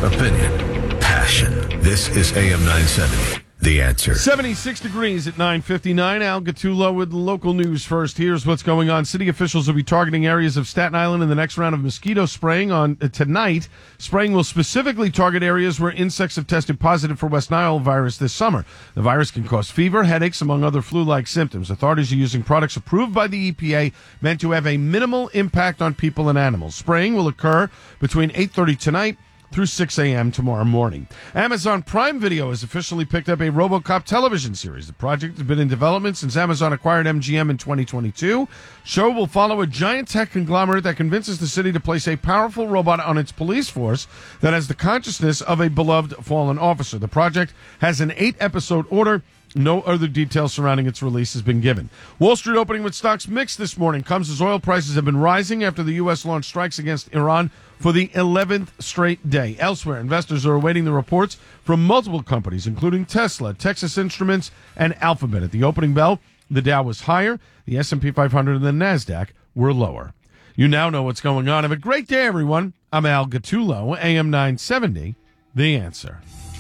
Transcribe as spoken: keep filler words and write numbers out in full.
opinion, passion. This is A M nine seventy. The Answer. seventy-six degrees at nine fifty-nine. Al Gattulo with local news first. Here's what's going on. City officials will be targeting areas of Staten Island in the next round of mosquito spraying on uh, tonight. Spraying will specifically target areas where insects have tested positive for West Nile virus this summer. The virus can cause fever, headaches, among other flu-like symptoms. Authorities are using products approved by the E P A meant to have a minimal impact on people and animals. Spraying will occur between eight thirty tonight through six a.m. tomorrow morning. Amazon Prime Video has officially picked up a RoboCop television series. The project has been in development since Amazon acquired M G M in twenty twenty-two. Show will follow a giant tech conglomerate that convinces the city to place a powerful robot on its police force that has the consciousness of a beloved fallen officer. The project has an eight-episode order. No other details surrounding its release has been given. Wall Street opening with stocks mixed this morning comes as oil prices have been rising after the U S launched strikes against Iran for the eleventh straight day. Elsewhere, investors are awaiting the reports from multiple companies, including Tesla, Texas Instruments, and Alphabet. At the opening bell, the Dow was higher, the S and P five hundred and the NASDAQ were lower. You now know what's going on. Have a great day, everyone. I'm Al Gattulo, A M nine seventy, The Answer.